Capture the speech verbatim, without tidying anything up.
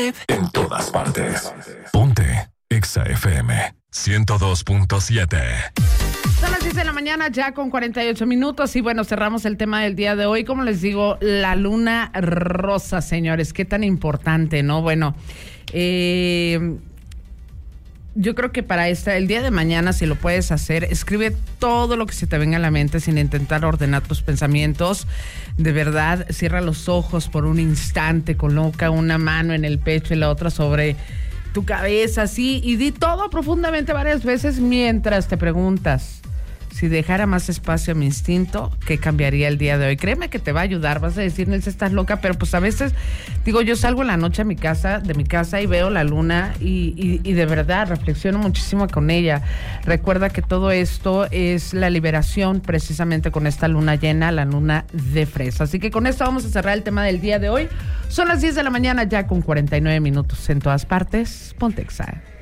with. En todas partes. Ponte Exa F M ciento dos punto siete. Son las diez de la mañana ya con cuarenta y ocho minutos y bueno, cerramos el tema del día de hoy. Como les digo, la luna rosa, señores, qué tan importante, ¿no? Bueno, eh... yo creo que para esta, el día de mañana, si lo puedes hacer, escribe todo lo que se te venga a la mente sin intentar ordenar tus pensamientos. De verdad, cierra los ojos por un instante, coloca una mano en el pecho y la otra sobre tu cabeza, así, y di todo profundamente varias veces mientras te preguntas: si dejara más espacio a mi instinto, ¿qué cambiaría el día de hoy? Créeme que te va a ayudar. Vas a decir, Nelsa, estás loca, pero pues a veces, digo, yo salgo en la noche a mi casa, de mi casa y veo la luna y, y, y de verdad reflexiono muchísimo con ella. Recuerda que todo esto es la liberación precisamente con esta luna llena, la luna de fresa. Así que con esto vamos a cerrar el tema del día de hoy. Son las diez de la mañana ya con cuarenta y nueve minutos. En todas partes, ponte Exa.